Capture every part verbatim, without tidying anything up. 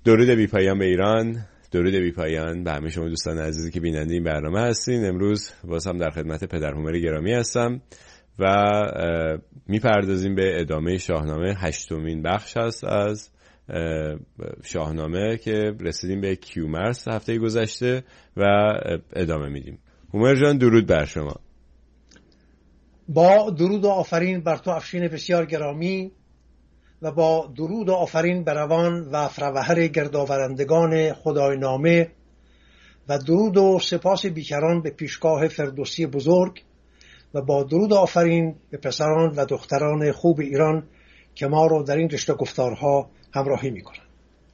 درود بی پایان به ایران، درود بی پایان به همه شما دوستان عزیزی که بیننده این برنامه هستین. امروز باز هم در خدمت پدر هومر گرامی هستم و میپردازیم به ادامه شاهنامه. هشتمین بخش هست از شاهنامه که رسیدیم به کیومرث هفته گذشته و ادامه میدیم. هومر جان درود بر شما. با درود و آفرین بر تو افشین بسیار گرامی و با درود و آفرین بر روان و فروهر گردآورندگان خدای نامه و درود و سپاس بیکران به پیشگاه فردوسی بزرگ و با درود و آفرین به پسران و دختران خوب ایران که ما رو در این رشته گفتارها همراهی میکنند.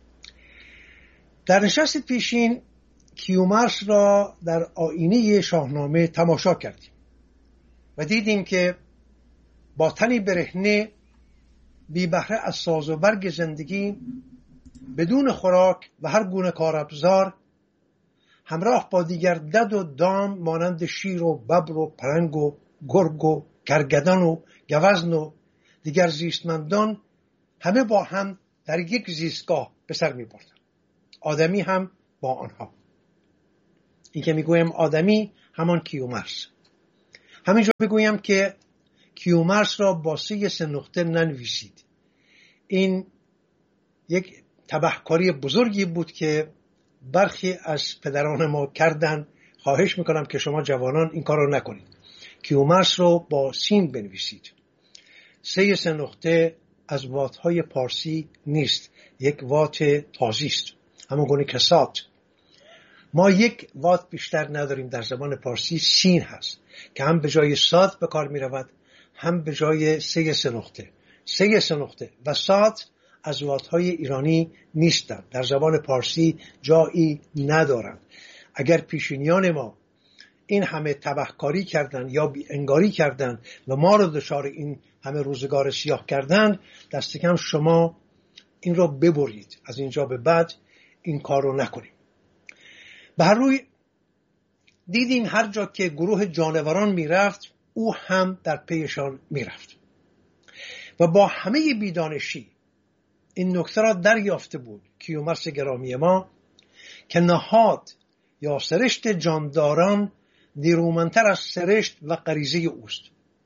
در نشست پیشین کیومرث را در آینه شاهنامه تماشا کردیم و دیدیم که با تنی برهنه بی بهره از ساز و برگ زندگی، بدون خوراک و هر گونه کارابزار، همراه با دیگر دد و دام مانند شیر و ببر و پرنگ و گرگ و کرگدن و گوزن و دیگر زیستمندان همه با هم در یک زیستگاه به سر می بردن. آدمی هم با آنها. این که می گویم آدمی همان کیومرث. همینجا بگویم که کیومرث را با سه سه نقطه ننویسید. این یک تبهکاری بزرگی بود که برخی از پدران ما کردن. خواهش میکنم که شما جوانان این کار رو نکنید. کیومرث رو با سین بنویسید. سه سه نقطه از واتهای پارسی نیست، یک وات تازی است، همون گونه که سات. ما یک وات بیشتر نداریم در زبان پارسی، سین هست که هم به جای سات به کار می رود هم به جای سه سه نقطه. سه سه نقطه و سات از واتهای ایرانی نیستند، در زبان پارسی جایی ندارند. اگر پیشینیان ما این همه تبهکاری کردند یا بی انگاری کردند و ما رو دچار این همه روزگار سیاه کردند، دست کم شما این رو ببرید. از اینجا به بعد این کار رو نکنیم. به هر روی دیدیم هر جا که گروه جانوران می رفت او هم در پیشان می رفت و با همه بیدانشی این نکته را دریافته بود کیومرث گرامی ما که نهاد یا سرشت جانداران نیرومندتر از سرشت و غریزه اوست.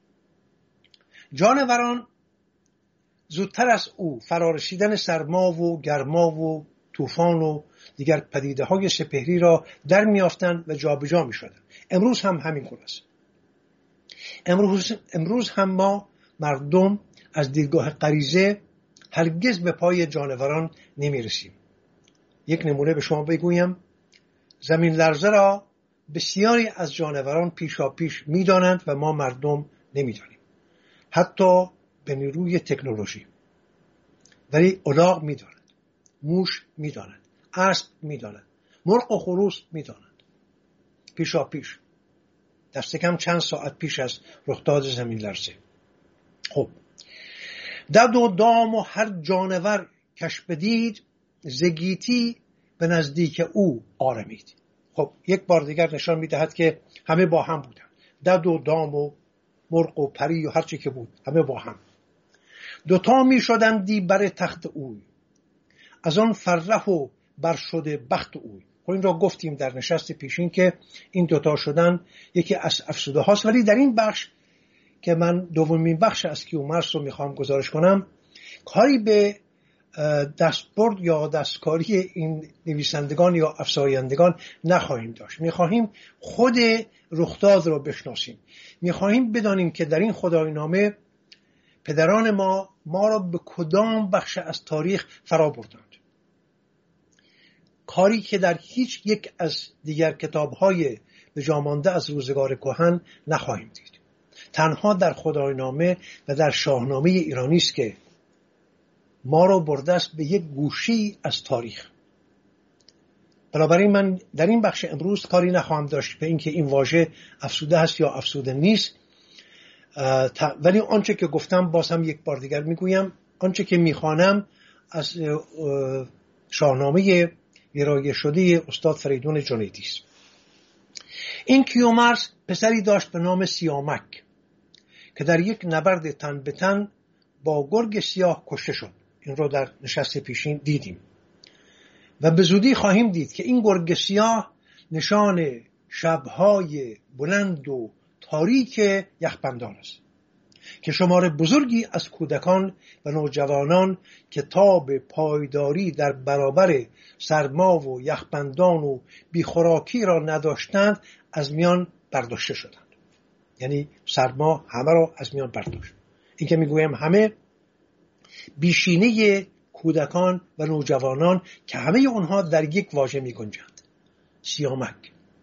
جانوران زودتر از او فرارسیدن سرما و گرما و طوفان و دیگر پدیده های سپهری را در میافتند و جابجا می شدند. امروز هم همین گونه است. امروز, امروز هم ما مردم از دیدگاه غریزه هرگز به پای جانوران نمی رسیم. یک نمونه به شما بگویم. زمین لرزه را بسیاری از جانوران پیشا پیش می دانند و ما مردم نمی دانیم. حتی به نیروی تکنولوژی. ولی الاغ می دانند، موش می دانند، اسب می دانند، مرغ و خروس می دانند. پیشا پیش. دست کم چند ساعت پیش از رخداد زمین لرزه. خب دد و دام و هر جانور کش بدید، زگیتی به نزدیک او آرمید. خب یک بار دیگر نشان میدهد که همه با هم بودن. دد و دام و مرغ و پری و هر چی که بود همه با هم. دوتا می شدندی بر تخت اوی، از آن فرح و بر شده بخت اوی. خب این را گفتیم در نشست پیشین که این دوتا شدن یکی از افسوده هاست. ولی در این بخش که من دومین بخش از کیومرث رو میخوام گزارش کنم، کاری به دستبرد یا دستکاری این نویسندگان یا افزایندگان نخواهیم داشت. میخواهیم خود رخداد رو بشناسیم. میخواهیم بدانیم که در این خدای نامه پدران ما ما را به کدام بخش از تاریخ فرا بردند. کاری که در هیچ یک از دیگر کتاب‌های به جا مانده از روزگار کهن نخواهیم دید. تنها در خدای نامه و در شاهنامه ایرانی است که ما را برده است به یک گوشی از تاریخ. بنابراین من در این بخش امروز کاری نخواهم داشت به اینکه این واژه افسوده هست یا افسوده نیست، ولی آنچه که گفتم باز هم یک بار دیگر میگویم. آنچه که میخوانم از شاهنامه ویرایه شده استاد فریدون جنیدی است. این کیومرث پسری داشت به نام سیامک که در یک نبرد تن به تن با گرگ سیاه کشته شد. این رو در نشست پیشین دیدیم. و به زودی خواهیم دید که این گرگ سیاه نشان شبهای بلند و تاریک یخبندان است که شمار بزرگی از کودکان و نوجوانان که تاب پایداری در برابر سرما و یخبندان و بیخوراکی را نداشتند از میان برداشته شدند. یعنی سرما همه را از میان برداشت. این که میگویم همه، بیشینه کودکان و نوجوانان که همه اونها در یک واژه میگنجند: سیامک.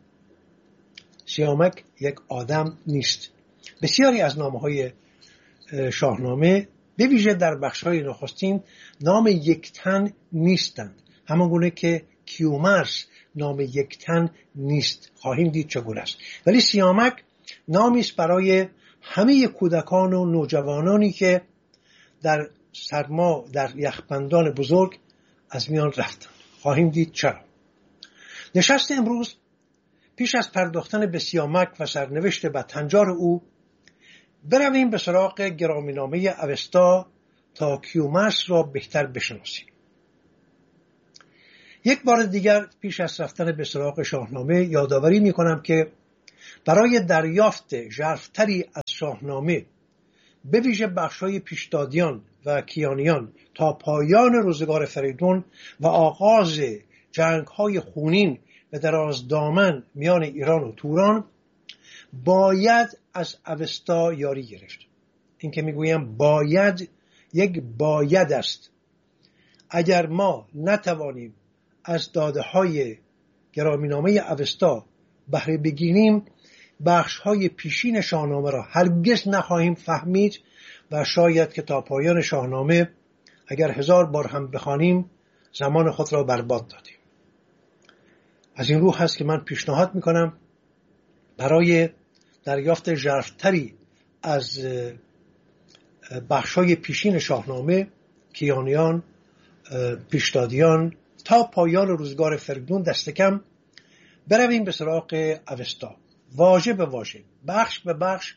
سیامک یک آدم نیست. بسیاری از نامه‌های شاهنامه به ویژه در بخش‌های نخستین نام یک تن نیستند، همانگونه که کیومرث نام یک تن نیست. خواهیم دید چگونه است. ولی سیامک نامی است برای همه کودکان و نوجوانانی که در سرما در یخبندان بزرگ از میان رفتند. خواهیم دید چرا. نشست امروز پیش از پرداختن به سیامک و سرنوشت بدهنجار او برویم به سراغ گرامینامه اوستا تا کیومرث را بهتر بشناسیم. یک بار دیگر پیش از رفتن به سراغ شاهنامه یادآوری می‌کنم که برای دریافت ژرف‌تری از شاهنامه به ویژه بخش‌های پیشدادیان و کیانیان تا پایان روزگار فریدون و آغاز جنگ‌های خونین و درازدامن میان ایران و توران باید از اوستا یاری گرفت. این که میگویم باید، یک باید است. اگر ما نتوانیم از داده های گرامینامه اوستا بهره بگیریم، بخش های پیشین شاهنامه را هرگز نخواهیم فهمید و شاید که تا پایان شاهنامه اگر هزار بار هم بخوانیم زمان خود را برباد دادیم. از این رو هست که من پیشنهاد میکنم برای دریافت ژرف‌تری از بخش‌های پیشین شاهنامه، کیانیان، پیشدادیان تا پایان روزگار فریدون دست کم برویم به سراغ اوستا، واژه به واژه، بخش به بخش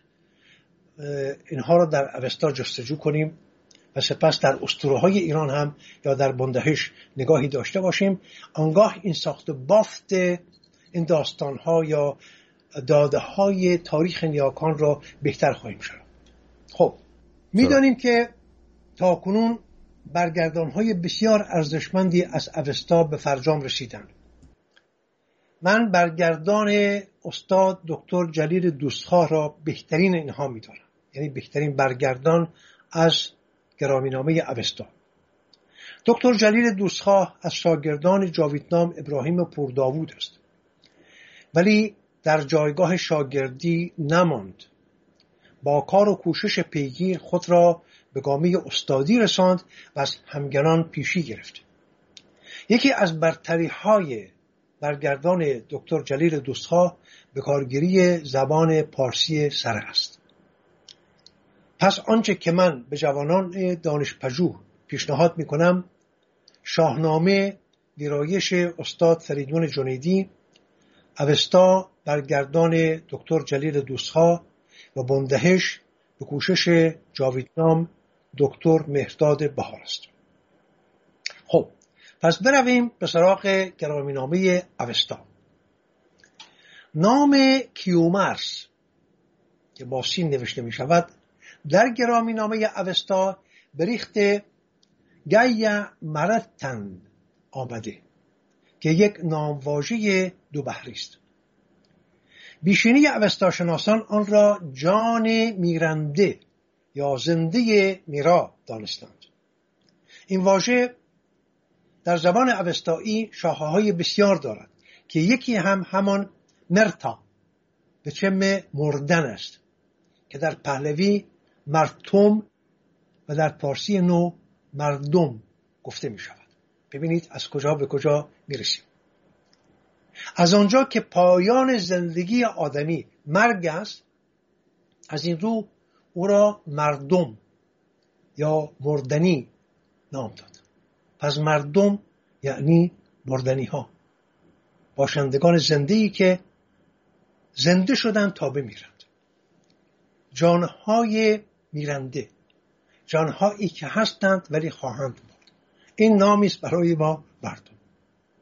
اینها را در اوستا جستجو کنیم و سپس در اسطوره‌های ایران هم یا در بندهش نگاهی داشته باشیم. آنگاه این ساخت و بافت این داستان‌ها یا داده های تاریخ نیاکان را بهتر خواهیم شد. خب میدانیم که تا کنون برگردان های بسیار ارزشمندی از اوستا به فرجام رسیدند. من برگردان استاد دکتر جلیل دوستخواه را بهترین اینها میدارم، یعنی بهترین برگردان از گرامینامه اوستا. دکتر جلیل دوستخواه از شاگردان جاویدنام ابراهیم پورداوود است، ولی در جایگاه شاگردی نماند. با کار و کوشش پیگیر خود را به گامه استادی رساند و از همگنان پیشی گرفت. یکی از برتری های برگردان دکتر جلیل دوستخواه به کارگیری زبان پارسی سره است. پس آنچه که من به جوانان دانشپژوه پیشنهاد می کنم، شاهنامه ویرایش استاد فریدون جنیدی، اوستا برگردان دکتر جلیل دوستخواه و بندهش به کوشش جاویدنام دکتر مهرداد بهار است. خب پس برویم به سراغ گرامینامه اوستا. نام کیومرث که با سین نوشته می شود در گرامینامه اوستا بریخت گیا مرتن آمده که یک نامواژه دو بحری است. بیشینی اوستا شناسان آن را جان میرنده یا زنده میرا دانستند. این واژه در زبان اوستایی شاخه‌های بسیار دارد که یکی هم همان مرتا به چم مردن است که در پهلوی مرتم و در پارسی نو مردم گفته می شود. ببینید از کجا به کجا می رسیم. از آنجا که پایان زندگی آدمی مرگ است، از این رو او را مردم یا مردنی نام داد. پس مردم یعنی مردنی ها، باشندگان زنده‌ای که زنده شدن تا بمیرند. جانهای میرنده، جانهایی که هستند ولی خواهند بود. این نامی است برای ما مردم.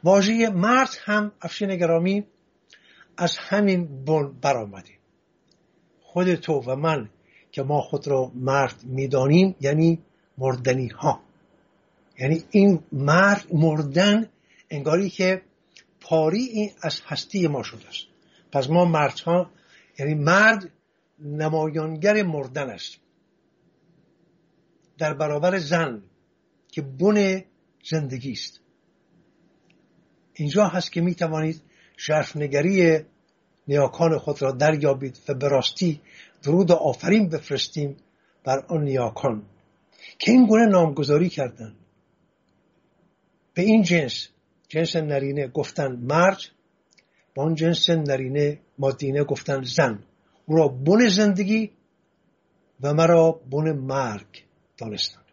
واژه مرد هم افشین گرامی از همین بن برآمده. خود تو و من که ما خود را مرد میدانیم یعنی مردنی ها، یعنی این مرد مردن انگاری که پاری از هستی ما شده است. پس ما مرد ها، یعنی مرد نمایانگر مردن است در برابر زن که بن زندگی است. اینجا هست که می توانید ژرفنگری نیاکان خود را دریابید و به راستی درود و آفرین بفرستیم بر آن نیاکان که این گونه نامگذاری کردند. به این جنس، جنس نرینه گفتن مرد، با آن جنس نرینه مادینه گفتن زن. او را بن زندگی و مرا بن مرگ دانستند.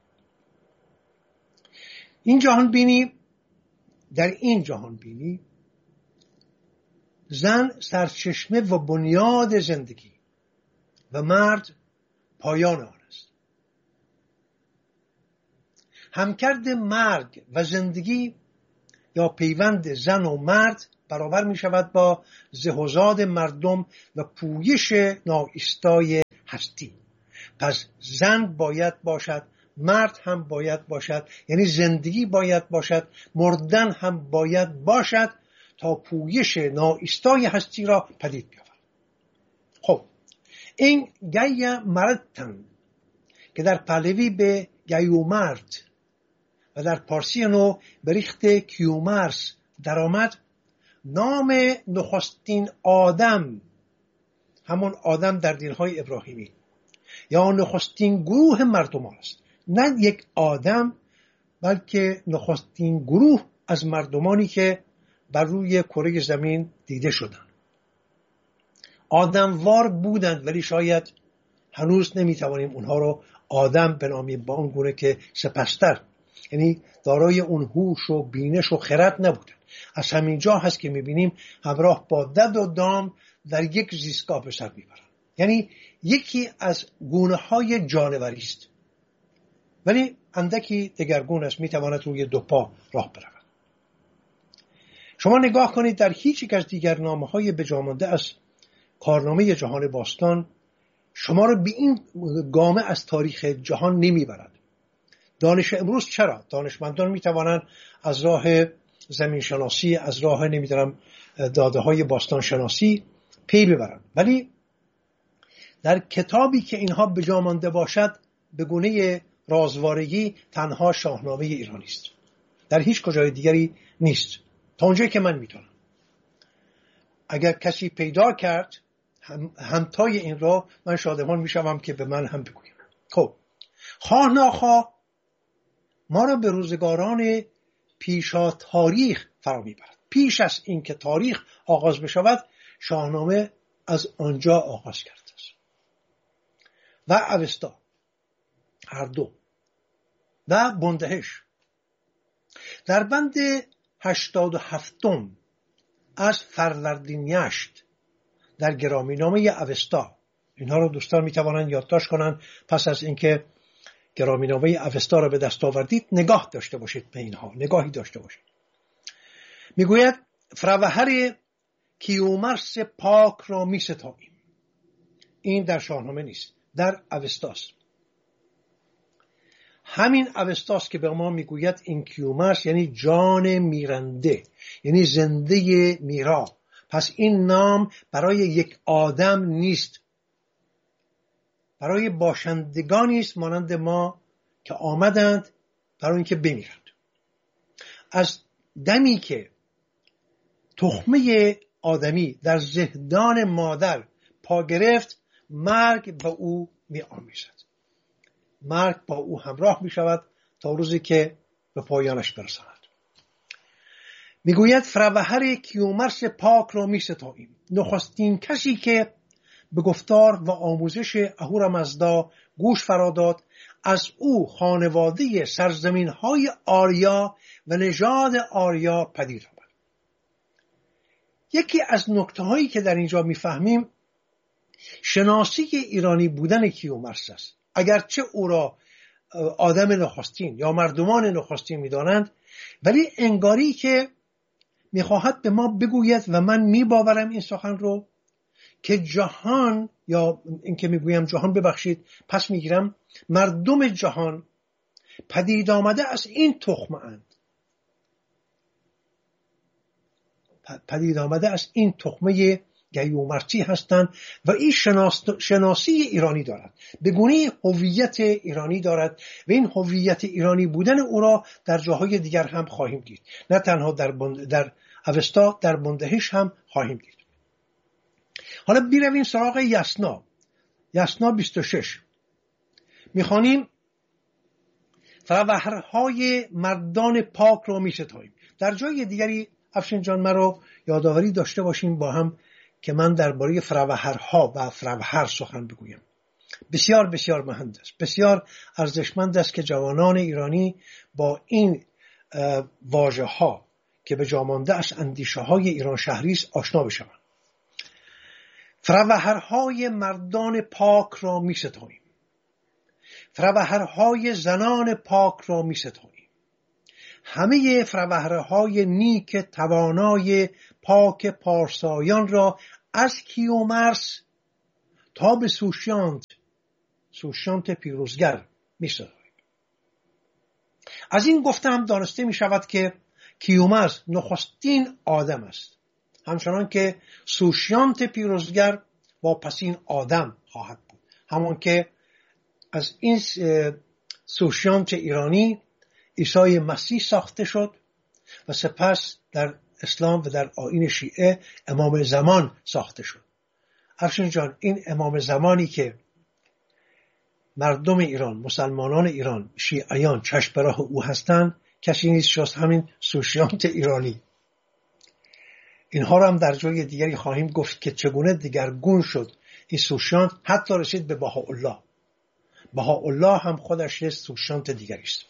این جهان بینی، در این جهان بینی زن سرچشمه و بنیاد زندگی و مرد پایان آن است. همکرد مرگ و زندگی یا پیوند زن و مرد برابر می شود با زهوزاد مردم و پویش ناایستای هستی. پس زن باید باشد، مرد هم باید باشد، یعنی زندگی باید باشد، مردن هم باید باشد تا پویش ناایستای هستی را پدید بیاورد. خب این گی مردتن که در پهلوی به گیومرد و در پارسی نو به ریخت کیومرس در آمد، نام نخستین آدم، همون آدم در دینهای ابراهیمی، یا نخستین گروه مردمان است. نه یک آدم، بلکه نخستین گروه از مردمانی که بر روی کره زمین دیده شدند. آدموار بودند ولی شاید هنوز نمیتوانیم اونها رو آدم بنامیم، با اون گونه که سپستر، یعنی دارای اون هوش و بینش و خرد نبودند. از همین جا هست که میبینیم همراه با دد و دام در یک زیستگاه به سر میبرند. یعنی یکی از گونه های جانوری است ولی اندکی دگرگون است، میتواند روی دو پا راه برود. شما نگاه کنید در هیچ یک از دیگر نامه های بجامانده از کارنامه جهان باستان شما رو به این گامه از تاریخ جهان نمیبرد. دانش امروز چرا؟ دانشمندان میتوانند از راه زمین شناسی، از راه نمیدونم داده های باستان شناسی پی ببرند، ولی در کتابی که اینها بجامانده باشد به گونه رازوارگی تنها شاهنامه ایرانی است، در هیچ کجای دیگری نیست تا اونجایی که من میتونم. اگر کسی پیدا کرد هم همتای این را، من شادمان میشوم که به من هم بگویم. خب خواه ناخواه ما را به روزگاران پیشا تاریخ فرا میبرد. پیش از این که تاریخ آغاز بشود شاهنامه از آنجا آغاز کرده است و اوستا هر دو و بندهش در بند هشتاد و هفتم از فروردین یشت در گرامینامه اوستا، اینها رو دوستان میتوانند یادداشت کنند پس از اینکه گرامینامه اوستا را به دست آوردید نگاه داشته باشید، به اینها نگاهی داشته باشید. میگوید فروهر کیومرس پاک را می ستاییم. این در شاهنامه نیست، در اوستاست. همین اوستاست که به ما میگوید این کیومرس یعنی جان میرنده، یعنی زنده میرا. پس این نام برای یک آدم نیست، برای باشندگانی است مانند ما که آمدند برای اینکه بمیرند. از دمی که تخمه آدمی در زهدان مادر پا گرفت، مرگ با او می آمیزد، مرگ با او همراه می شود تا روزی که به پایانش برساند. میگوید فروهر کیومرس پاک را می ستاییم، نخستین کسی که به گفتار و آموزش اهورامزدا گوش فراداد، از او خانواده سرزمین های آریا و نژاد آریا پدید آمد. یکی از نکته هایی که در اینجا میفهمیم شناسی ایرانی بودن کیومرس است. اگرچه او را آدم نخستین یا مردمان نخستین میدانند، ولی انگاری که میخواهد به ما بگوید و من میباورم این سخن رو که جهان، یا اینکه میگویم جهان ببخشید پس میگیرم، مردم جهان پدید آمده از این تخمه اند. پدید آمده از این تخمه گیومرثی هستند و این شناس... شناسی ایرانی دارد، به گونه هویت ایرانی دارد و این هویت ایرانی بودن او را در جاهای دیگر هم خواهیم دید، نه تنها در بند... در اوستا، در بندهش هم خواهیم دید. حالا بیرویم سراغ یسنا. یسنا بیست و شش میخوانیم: فروهرهای مردان پاک را میستاییم. در جای دیگری افشین جان مرا یادآوری داشته باشیم با هم که من درباره فروهرها و فروهر سخن بگویم. بسیار بسیار مهم است، بسیار ارزشمند است که جوانان ایرانی با این واژه ها که به جا مانده از اندیشه های ایران شهری است آشنا بشوند. فروهرهای مردان پاک را می ستاییم، فروهرهای زنان پاک را می ستاییم. همه فروهرهای نیک توانای پاک پارسایان را از کیومرث تا به سوشیانت سوشیانت پیروزگر می ستاییم. از این گفته هم دانسته می شود که کیومرث نخستین آدم است، همچنان که سوشیانت پیروزگر واپسین آدم خواهد بود. همان که از این سوشیانت ایرانی عیسی مسیح ساخته شد و سپس در اسلام و در آیین شیعه امام زمان ساخته شد. افشین جان، این امام زمانی که مردم ایران، مسلمانان ایران، شیعیان چشم به راه او هستند، کسی نیست جز همین سوشیانت ایرانی. اینها را هم در جای دیگری خواهیم گفت که چگونه دیگرگون شد این سوشیانت، حتی رسید به بهاءالله. بهاءالله هم خودش یک سوشیانت دیگری است.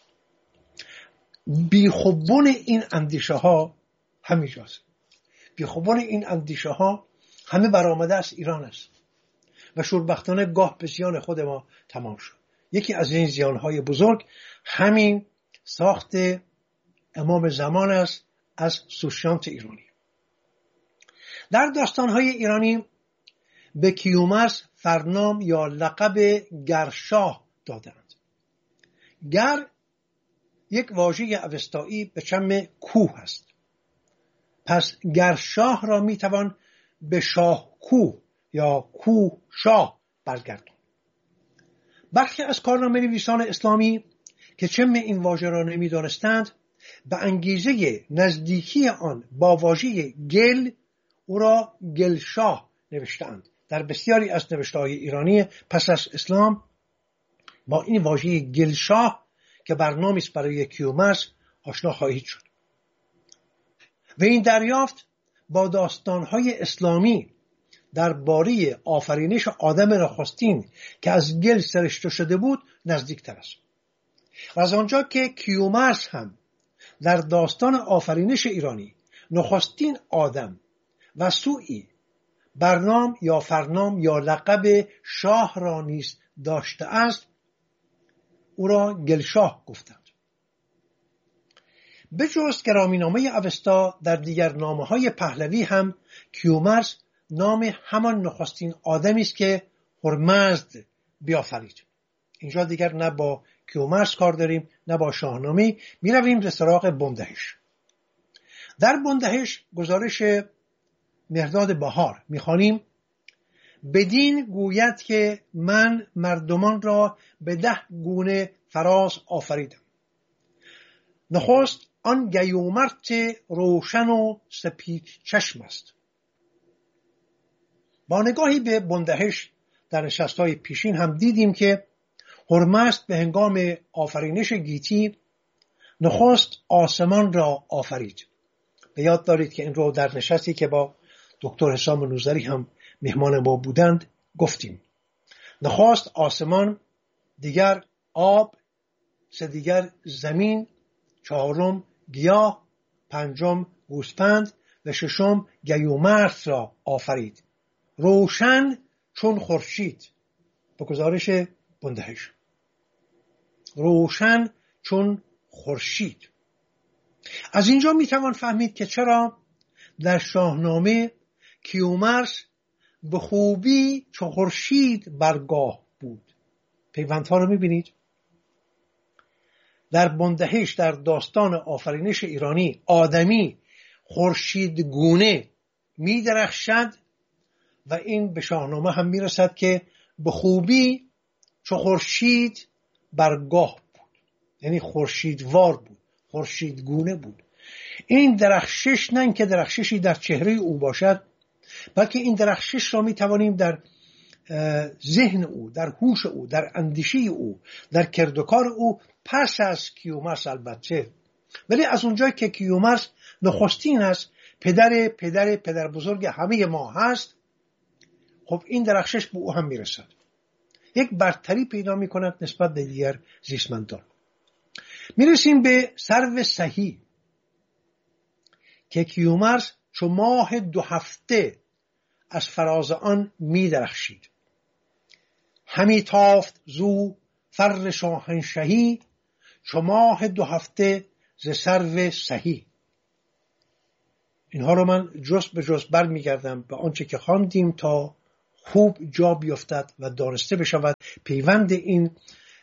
بیخوبون این اندیشه ها همینجاست. بیخوبون این اندیشه ها همه برآمده از ایران است و شوربختانه گاه به زیان خود ما تمام شد. یکی از این زیانهای بزرگ همین ساخت امام زمان است از سوشیانت ایرانی. در داستانهای ایرانی به کیومرث فرنام یا لقب گرشاه دادند. گر یک واژه اوستایی به چم کوه است، پس گرشاه را میتوان به شاه کوه یا کوه شاه برگردون. برخی از کارنامه نویسان اسلامی که چم این واژه را نمیدانستند به انگیزه نزدیکی آن با واژه گل او را گلشاه نوشتند. در بسیاری از نوشته‌های ایرانی پس از اسلام با این واژه گلشاه که برنامه‌ای است برای کیومرث آشنا خواهید شد. و این دریافت با داستان‌های اسلامی درباره آفرینش آدم نخستین که از گل سرشته شده بود نزدیک‌تر است. و از آنجا که کیومرث هم در داستان آفرینش ایرانی نخستین آدم و سوئی برنام یا فرنام یا لقب شاه را نیز داشته است، او را گلشاه گفتند. به جز گرامینامه اوستا در دیگر نامه‌های پهلوی هم کیومرث نام همان نخستین آدمی است که هرمزد بیافرید. اینجا دیگر نه با کیومرث کار داریم نه با شاهنامه. می رویم به سراغ بندهش. در بندهش گزارش مهرداد بهار می‌خوانیم: بدین گوید که من مردمان را به ده گونه فراز آفریدم. نخست آن گیومرث روشن و سپید چشم است. با نگاهی به بندهش در نشست‌های پیشین هم دیدیم که هرمزد به هنگام آفرینش گیتی نخست آسمان را آفرید. به یاد دارید که این رو در نشستی که با دکتر حسام نوذری هم مهمان ما بودند گفتیم. نخست آسمان، دیگر آب، سه دیگر زمین، چهارم گیاه، پنجم گوسفند و ششم گیومرث را آفرید، روشن چون خورشید. به گزارش بندهش روشن چون خورشید. از اینجا میتوان فهمید که چرا در شاهنامه کیومرث به خوبی چو خورشید برگاه بود. پیوندها رو میبینید؟ در بندهش در داستان آفرینش ایرانی آدمی خورشید گونه میدرخشد و این به شاهنامه هم میرسد که به خوبی چو خورشید برگاه بود، یعنی خورشیدوار بود، خورشید گونه بود. این درخشش نه اینکه درخششی در چهره او باشد، بلکه این درخشش را می توانیم در ذهن او، در هوش او، در اندیشه او، در کردوکار او پس از کیومرث البته، ولی از اونجایی که کیومرث نخستین است، پدر پدر پدر بزرگ همه ما هست، خب این درخشش به او هم میرسد، یک برتری پیدا می کند نسبت به دیگر زیستمندان. میرسیم به سرو سهی که کیومرث چو ماه دو هفته از فراز آن می درخشید. همی تافت زو فر شاهنشهی چو ماه دو هفته ز سرو سهی. اینها رو من جز به جز بر می گردم به آنچه که خواندیم تا خوب جا بیفتد و دانسته بشود پیوند این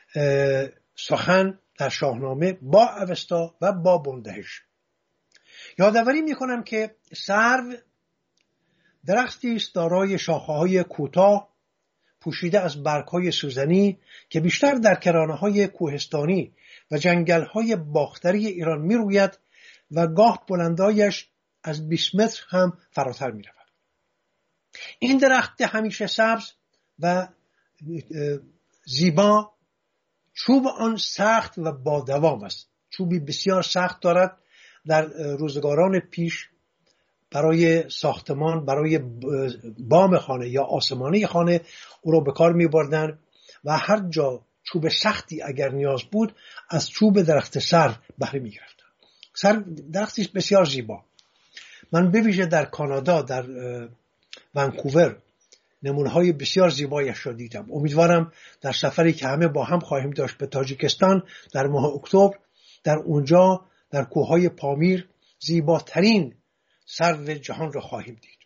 سخن در شاهنامه با اوستا و با بندهش. یادآوری میکنم که سرو درختی است دارای شاخه‌های کوتاه پوشیده از برگ‌های سوزنی که بیشتر در کرانه‌های کوهستانی و جنگل‌های باختری ایران می‌روید و گاه بلندایش از بیست متر هم فراتر می‌رود. این درخت همیشه سبز و زیبا، چوب آن سخت و با دوام است. چوبی بسیار سخت دارد. در روزگاران پیش برای ساختمان، برای بام خانه یا آسمانه خانه او را به کار می بردن و هر جا چوب سختی اگر نیاز بود از چوب درخت سرو بهره می گرفتن. سرو درختی بسیار زیبا. من به ویژه در کانادا، در ونکوور نمونه های بسیار زیبایش را دیدم. امیدوارم در سفری که همه با هم خواهیم داشت به تاجیکستان در ماه اکتبر، در اونجا در کوههای پامیر زیباترین سرو جهان را خواهیم دید.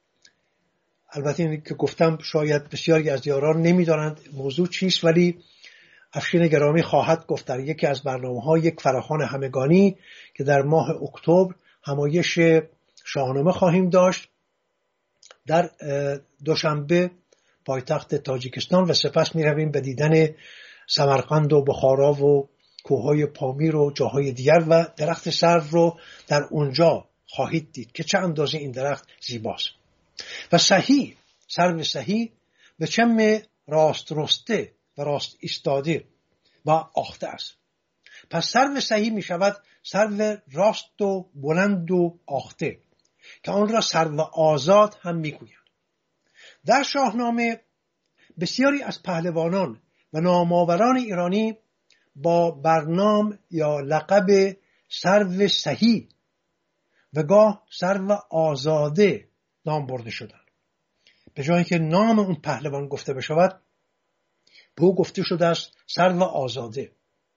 البته این که گفتم شاید بسیاری از یاران نمیدانند موضوع چیست، ولی افشین گرامی خواهد گفت در یکی از برنامه‌ها یک فراخوان همگانی که در ماه اکتبر همایش شاهنامه خواهیم داشت در دوشنبه پایتخت تاجیکستان و سپس می رویم به دیدن سمرقند و بخارا و کوههای پامیر و جاهای دیگر و درخت سرو رو در اونجا خواهید دید که چه اندازه این درخت زیباست. و سهی، سرو سهی به چم راست رسته و راست ایستاده و آخته است. پس سرو سهی می شود سرو راست و بلند و آخته که آن را سرو آزاد هم می گویند. در شاهنامه بسیاری از پهلوانان و نامآوران ایرانی با برنام یا لقب سرو سهی و گاه سرو آزاده نام برده شدند. به جایی که نام اون پهلوان گفته بشود به او گفته شده است سرو آزاده.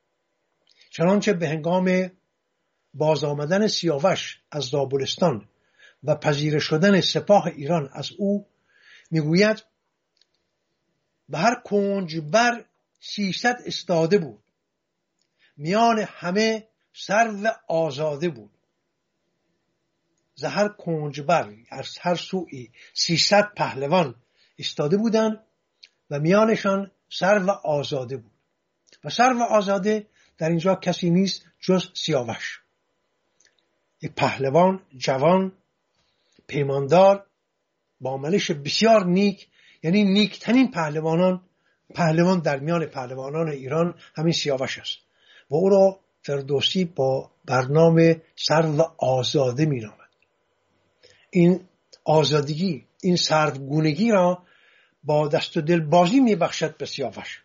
چنانچه به هنگام باز آمدن سیاوش از زابلستان و پذیره شدن سپاه ایران از او میگوید به هر کنج بر سیصد استاده بود، میان همه سرو آزاده بود. ز هر کنج بر از هر سوی سیصد پهلوان استاده بودند و میانشان سرو آزاده بود. و سرو آزاده در اینجا کسی نیست جز سیاوش، یک پهلوان جوان پیماندار با منش بسیار نیک، یعنی نیکترین پهلوانان، پهلوان در میان پهلوانان ایران همین سیاوش است و او را فردوسی با برنامه سرو آزاده می نامد. این آزادگی، این سروگونگی را با دست و دل بازی می بخشد به سیاوش.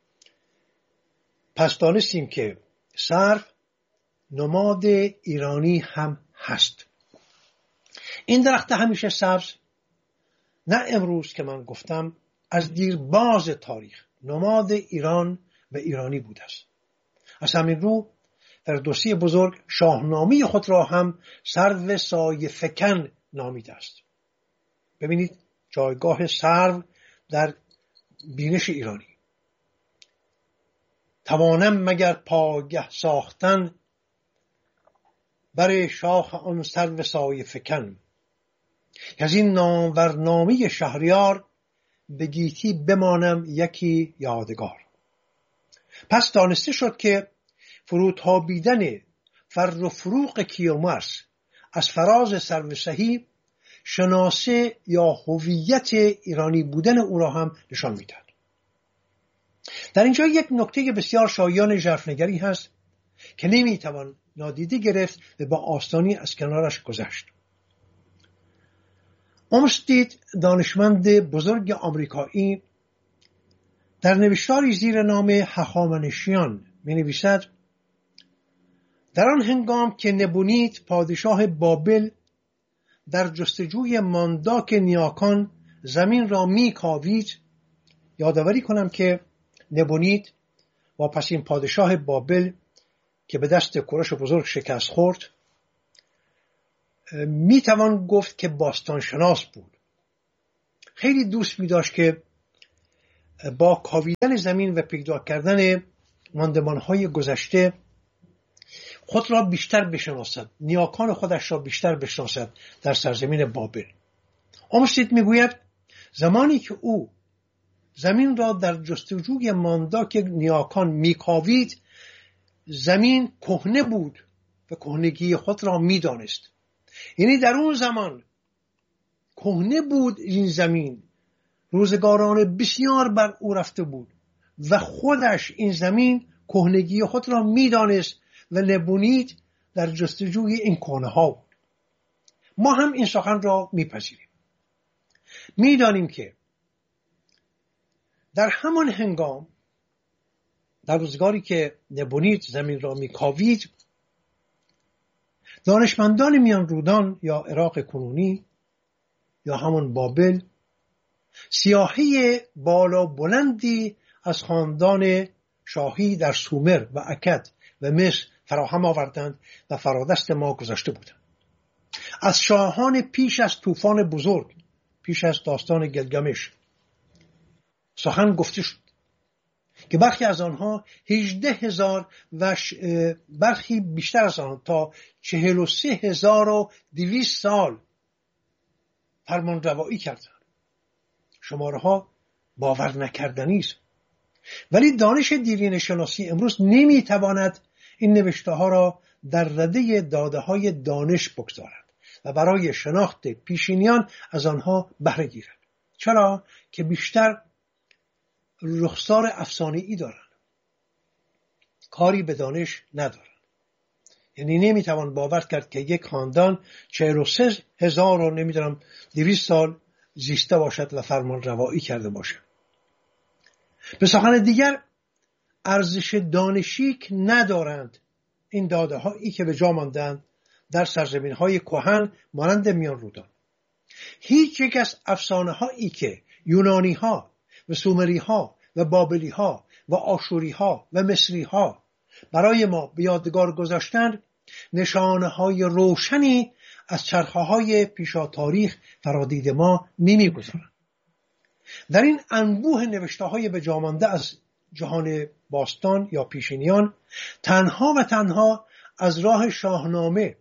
پس دانستیم که سرو نماد ایرانی هم هست. این درخت همیشه سبز نه امروز که من گفتم، از دیرباز تاریخ نماد ایران و ایرانی بوده است. از همین رو در دوسیه بزرگ شاهنامه خود را هم سرو سایه فکن نامیده است. ببینید جایگاه سرو در بینش ایرانی. توانم مگر پاگه ساختن بر شاخ آن سرو سایه فکن، از این نامورنامه شهریار به گیتی بمانم یکی یادگار. پس دانسته شد که فروتابیدن فر و فروغ کیومرث از فراز سرو سهی شناسه یا هویت ایرانی بودن او را هم نشان میدهد. در اینجا یک نکته بسیار شایان ژرفنگری هست که نمیتوان نادیده گرفت و با آسانی از کنارش گذشت. اومستید دانشمند بزرگ آمریکایی در نوشتاری زیر نام هخامنشیان می نویسد در آن هنگام که نبونید پادشاه بابل در جستجوی مانداک نیاکان زمین را می کاوید. یادآوری کنم که نبونید واپسین پادشاه بابل که به دست کوروش بزرگ شکست خورد می توان گفت که باستان شناس بود. خیلی دوست می داشت که با کاویدن زمین و پیدا کردن ماندمانهای گذشته خود را بیشتر بشناسد، نیاکان خودش را بیشتر بشناسد در سرزمین بابل. اومستید می گوید زمانی که او زمین را در جستجوی مانداک نیاکان می کاوید زمین کهنه بود و کهنگی خود را می دانست. یعنی در اون زمان کهنه بود این زمین، روزگاران بسیار بر او رفته بود و خودش این زمین کهنگی خود را می دانست و نبونید در جستجوی این کهنه ها بود. ما هم این سخن را می پذیریم. می دانیم که در همان هنگام در روزگاری که نبونید زمین را می کاوید دانشمندان میان رودان یا عراق کنونی یا همان بابل سیاحه بالا بلندی از خاندان شاهی در سومر و اکد و مصر فراهم آوردند و فرادست ما گذاشته بودند. از شاهان پیش از طوفان بزرگ، پیش از داستان گلگمش سخن گفته شد که برخی از آنها هجده هزار و برخی بیشتر از آنها تا چهل و سه هزار و دویست سال فرمان روایی کردند. شماره ها باور نکردنی است. ولی دانش دیرینه شناسی امروز نمیتواند این نوشته ها را در رده داده های دانش بگذارد و برای شناخت پیشینیان از آنها بهره گیرد. چرا؟ که بیشتر رخسار افسانه‌ای دارند، کاری به دانش ندارند. یعنی نمیتوان باور کرد که یک خاندان چهل و سه هزار و نمیدونم دویست سال زیسته باشد و فرمان روایی کرده باشد. به سخن دیگر ارزش دانشیک ندارند این داده هایی که به جا ماندند در سرزمین های کهن مانند میان رودان. هیچ یک از افسانه هایی که یونانی ها و سومری ها و بابلی ها و آشوری ها و مصری ها برای ما به یادگار گذاشتند نشانه های روشنی از چرخه های پیشا تاریخ فرادید ما نمی گذارند. در این انبوه نوشته های به جا مانده از جهان باستان یا پیشینیان تنها و تنها از راه شاهنامه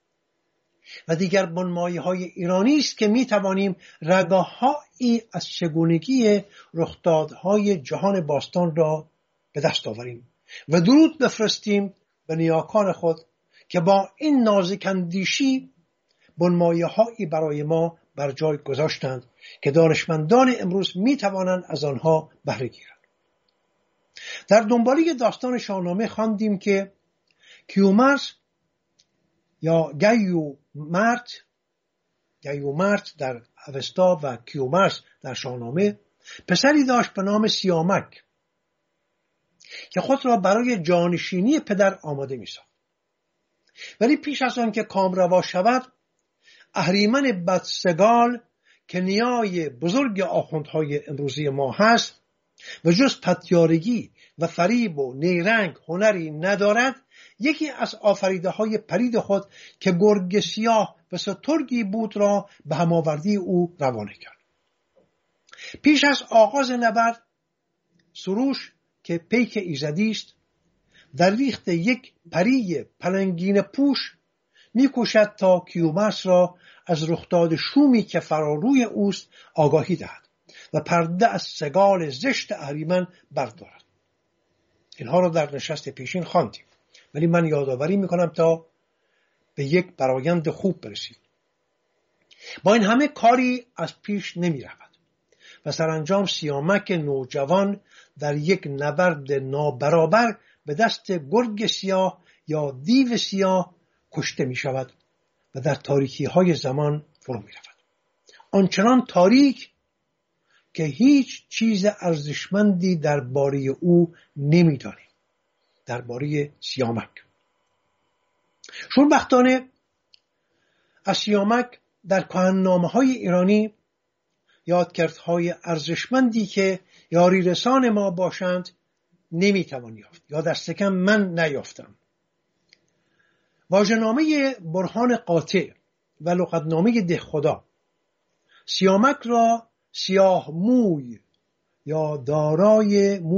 و دیگر بنمایه های ایرانی است که می توانیم رگاهایی از چگونگی رخدادهای جهان باستان را به دست آوریم و درود بفرستیم به نیاکان خود که با این نازک اندیشی بنمایه هایی برای ما بر جای گذاشتند که دانشمندان امروز می توانند از آنها بهره گیرند. در دنباله داستان شاهنامه خواندیم که کیومرث یا گیومرث گیومرث در اوستا و کیومرث در شاهنامه پسری داشت به نام سیامک که خود را برای جانشینی پدر آماده می ساخت. ولی پیش از آن که کامروا شود اهریمن بدسگال که نیای بزرگ آخوندهای امروزی ما هست و جز پتیارگی و فریب و نیرنگ هنری ندارد، یکی از آفریده های پرید خود که گرگ سیاه و سترگی بود را به هماوردی او روانه کرد. پیش از آغاز نبرد سروش که پیک ایزدی است در ریخت یک پری پلنگین پوش می‌کوشد تا کیومرث را از رخداد شومی که فراروی اوست آگاهی دهد و پرده از سگال زشت اهریمن بردارد. اینها را در نشست پیشین خواندیم، ولی من یادآوری میکنم تا به یک برآیند خوب برسیم. با این همه کاری از پیش نمی رود و سرانجام سیامک نوجوان در یک نبرد نابرابر به دست گرگ سیاه یا دیو سیاه کشته می شود و در تاریکی های زمان فرو می رود. آنچنان تاریک که هیچ چیز ارزشمندی درباره او نمی دانیم. درباره سیامک شوربختانه از سیامک در کهن‌نامه‌های ایرانی یادکردهای ارزشمندی که یاری رسان ما باشند نمیتوان یافت، یا دست کم من نیافتم. واژه‌نامه برهان قاطع و لغتنامه دهخدا سیامک را سیاه موی یا دارای